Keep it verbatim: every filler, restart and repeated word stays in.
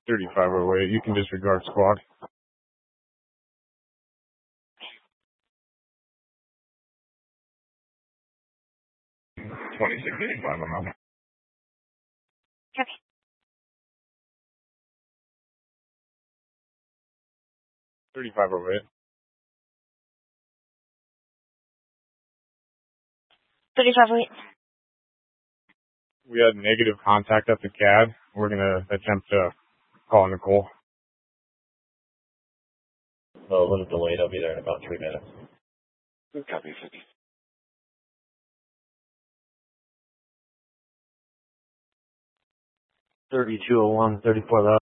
thirty-five oh eight, you can disregard squad. twenty-six eighty-five, I'm out. Copy. thirty-five oh eight. thirty-five oh eight. We had negative contact at the C A D. We're going to attempt to call Nicole. A little delayed. I'll be there in about three minutes. Copy, fifty. thirty-two oh one, thirty-four